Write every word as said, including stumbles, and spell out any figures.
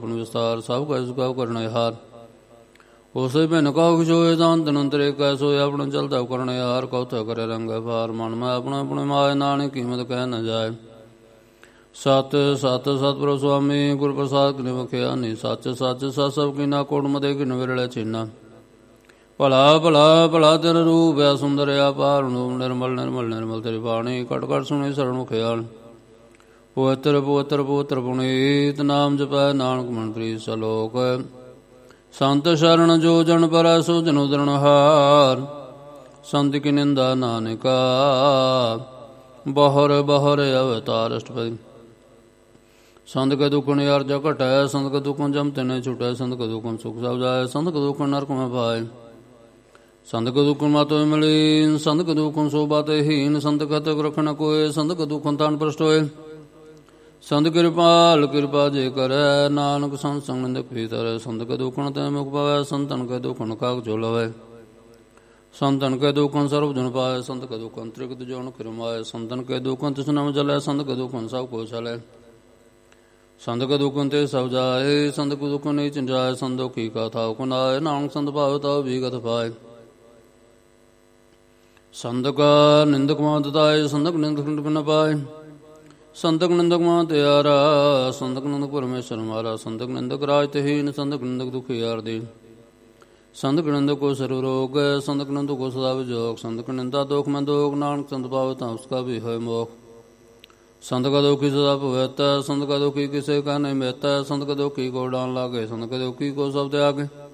ਵਿਸਤਾਰ ਸਭ ਕੈ ਸੁਖਾਉ ਕਰਨੇ ਹਾਰ। ਉਸੇ ਭਿੰਨ ਕਹੋ ਕਿਛੋਏ ਦਾਨ ਤਨੰਤਰੇ ਕੈ ਸੋਏ ਆਪਣਾ ਚਲਦਾ ਕਰਨੇ ਹਾਰ। ਕਉਥੈ ਕਰੇ ਰੰਗੈ ਭਾਰ ਮਨ ਮੈਂ ਆਪਣੇ ਆਪਣੇ ਮਾਏ ਨਾਨਕ ਕੀਮਤ ਕਹਿ ਨ ਜਾਏ। ਸਤ ਸਤ ਸਤਿਗੁਰੂ ਸੁਆਮੀ ਗੁਰ ਪ੍ਰਸਾਦ ਕਿਨੇ ਮਖਿਆਨੀ। ਸੱਚ ਸੱਚ ਸਤ ਸਭ ਕੀਨਾ ਕੋਟ ਮਦੇ ਕਿਨ ਵਿਰਲੇ ਚੀਨਾ। ਭਲਾ ਭਲਾ ਭਲਾ ਤੇਰਾ ਰੂਪ ਹੈ ਸੁੰਦਰਿਆ ਪਾਰ ਨੂੰ ਨਿਰਮਲ ਨਿਰਮਲ ਨਿਰਮਲ ਤੇਰੀ ਬਾਣੀ। ਕਟ ਕਟ ਸੁਣੀ ਸਰਣ ਮੁਖਿਆਲ। ਪਵਿੱਤਰ ਪਵਿੱਤਰ ਪਵਿੱਤਰ ਪੁਨੀਤ ਨਾਮ ਜਪੈ ਨਾਨਕ ਮੰਤਰੀ ਸਲੋਕ। ਸੰਤ ਸ਼ਰਨ ਜੋ ਜਨ ਪਰੈ ਸੋ ਜਨ ਉਦਰਣ ਹਾਰ। ਸੰਤ ਕੀ ਨਿੰਦਾ ਨਾਨਕਾ ਬਹੁਰ ਬਹੁਰ ਅਵਤਾਰ। ਅਸ਼ਟਪਦੀ। ਸੰਤ ਕੈ ਦੁਖਨ ਅਰਜਾ ਘਟੈ। ਸੰਤ ਕੈ ਦੁਖਨ ਜਮ ਤਿਨੈ ਛੁਟੈ। ਸੰਤ ਕੈ ਦੁਖਨ ਸੁਖ ਸਭ ਜਾਇ। ਸੰਤ ਕੈ ਦੁਖਨ ਨਰਕ ਮੈਂ ਪਾਏ। ਸੰਤ ਕੈ ਦੁਖਨ ਮਾਤੁ ਮਿਲੀ। ਸੰਤ ਕੈ ਦੁਖਨ ਸੋਭਾ ਤੇ ਹੀਨ। ਸੰਤ ਕੈ ਤਕ ਰਖਣ ਕੋਇ। ਸੰਤ ਕੈ ਦੁਖਨ ਤਾਨ ਪ੍ਰਸਟ ਹੋਏ। ਸੰਤ ਕਿਰਪਾਲ ਕਿਰਪਾ ਜੇ ਕਰੈ। ਨਾਨਕ ਸੰਤ ਸੰਗ ਨਿੰਦਕ ਭੀਤਰੈ। ਸੰਤ ਕੈ ਦੁਖਨ ਤੈ ਮੁਖ ਪਾਵੈ। ਸੰਤਨ ਕੈ ਦੁਖਨ ਕਾਗ ਝੋਲਵੈ। ਸੰਤਨ ਕੈ ਦੁਖਨ ਸਰਬ ਜਨ ਪਾਏ। ਸੰਤ ਕੈ ਦੁਖਨ ਤ੍ਰਿਕਤ ਜੋਨ ਕਿਰਮਾਏ। ਸੰਤਨ ਕੈ ਦੁਖਨ ਤਿਸ ਨਮ ਜਲੈ। ਸੰਤ ਕੈ ਦੁਖਨ ਸਭ ਕੋ ਛਲੈ। ਸੰਤ ਕੈ ਦੁਖਨ ਤੇ ਸਭ ਜਾਏ। ਸੰਤ ਕੈ ਦੁਖਨ ਨੀਚ ਜਾਏ। ਸੰਤ ਦੁਖੀ ਕਾ ਥਾਉ ਕੁਨਾਏ। ਨਾਨਕ ਸੰਤ ਭਾਵ ਤਾਉ ਵੀਗਤ ਪਾਏ। ਸੰਤ ਕਾ ਨਿੰਦਕ ਮਾਤ ਤਾਏ। ਸੰਤਕ ਨਿੰਦਕ ਨ ਪਾਏ। ਸੰਤਕ ਨਿੰਦਕ ਮਾਂ ਤਿਆਰਾ। ਸੰਤਕ ਨਿੰਦਕ ਪਰਮੇਸ਼ਰ ਮਾਰਾ। ਸੰਤਕ ਨਿੰਦਕ ਰਾਜ ਤਹੀਨ। ਸੰਤਕ ਨਿੰਦਕ ਦੁਖੀ ਯਾਰ ਦੀਨ। ਸੰਤਕ ਨਿੰਦਕ ਕੋ ਸਰਬ ਰੋਗ। ਸੰਤਕ ਨਿੰਦਕ ਕੋ ਸਦਾ ਵਿਜੋਗ। ਸੰਤਕ ਨਿੰਦਾ ਦੋਖ ਮੈਂ ਦੋਖ। ਨਾਨਕ ਸੰਤ ਭਾਵ ਤਾਂ ਉਸਕਾ ਵੀ ਹੋਏ ਮੋਖ। ਸੰਤ ਕਾ ਦੁਖੀ ਸਦਾ ਭਵੈਤ। ਸੰਤ ਕਾ ਦੁਖੀ ਕਿਸੇ ਕਾ ਨਹੀਂ ਮਹਿਤਾ। ਸੰਤ ਕਾ ਦੁਖੀ ਕੋ ਡਾਨ ਲਾਗੇ। ਸੰਤ ਕਾ ਦੁਖੀ ਕੋ ਸਭ ਤਿਆਗੇ।